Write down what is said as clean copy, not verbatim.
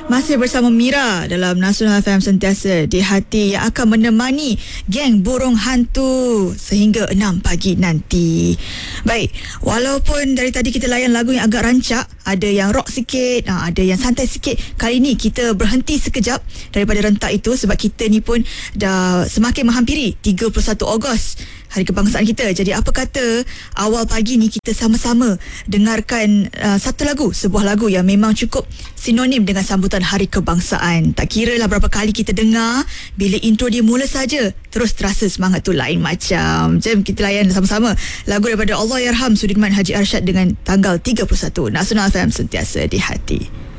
Masih bersama Mira dalam Nasional FM Sentiasa di Hati yang akan menemani geng burung hantu sehingga 6 pagi nanti. Baik, walaupun dari tadi kita layan lagu yang agak rancak, ada yang rock sikit, ada yang santai sikit. Kali ni kita berhenti sekejap daripada rentak itu sebab kita ni pun dah semakin menghampiri 31 Ogos, Hari Kebangsaan kita. Jadi apa kata awal pagi ni kita sama-sama dengarkan sebuah lagu yang memang cukup sinonim dengan sambutan Hari Kebangsaan. Tak kira lah berapa kali kita dengar, bila intro dia mula saja terus terasa semangat tu lain macam. Jom kita layan sama-sama lagu daripada Allahyarham Sudirman Haji Arsyad dengan tanggal 31. Nasional FM Sentiasa di Hati.